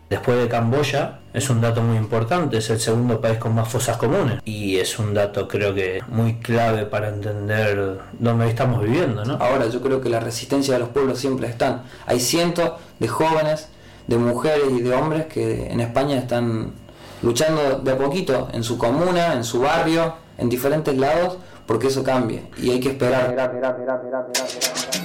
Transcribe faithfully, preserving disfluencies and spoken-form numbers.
Después de Camboya, es un dato muy importante, es el segundo país con más fosas comunes. Y es un dato creo que muy clave para entender dónde estamos viviendo, ¿no? Ahora yo creo que la resistencia de los pueblos siempre están. Hay cientos de jóvenes, de mujeres y de hombres que en España están luchando de a poquito en su comuna, en su barrio, en diferentes lados, porque eso cambie. Y hay que esperar. esperar, esperar, esperar, esperar, esperar.